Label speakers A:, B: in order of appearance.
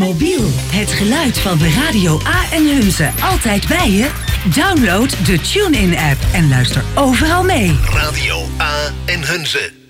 A: mobiel. Het geluid van de Radio A en Hunze altijd bij je? Download de TuneIn-app en luister overal mee.
B: Radio A en Hunze.